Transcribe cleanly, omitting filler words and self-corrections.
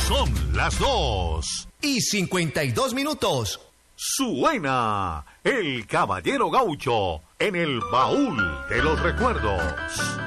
Son las 2:52. Suena el Caballero Gaucho en el baúl de los recuerdos.